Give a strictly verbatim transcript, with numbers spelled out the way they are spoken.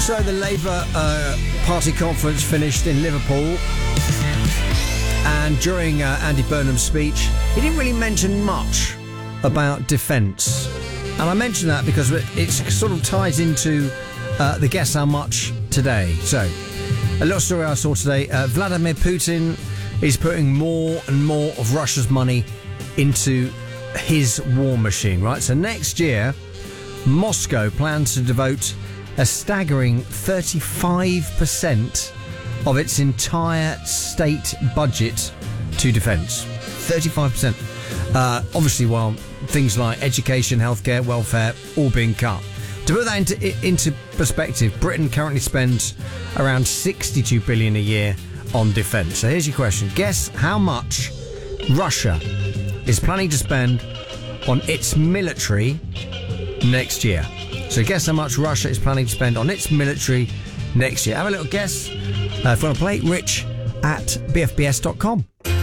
So the Labour uh, Party conference finished in Liverpool, and during uh, Andy Burnham's speech, he didn't really mention much about defence. And I mention that because it sort of ties into uh, the Guess How Much today. So, a little story I saw today. Uh, Vladimir Putin is putting more and more of Russia's money into his war machine, right? So next year, Moscow plans to devote a staggering thirty-five percent of its entire state budget to defence. thirty-five percent. Uh, obviously, while things like education, healthcare, welfare, all being cut. To put that into, into perspective, Britain currently spends around sixty-two billion dollars a year on defence. So here's your question. Guess how much Russia is planning to spend on its military next year. So guess how much Russia is planning to spend on its military next year. Have a little guess. Uh, if you want to play, rich at b f b s dot com.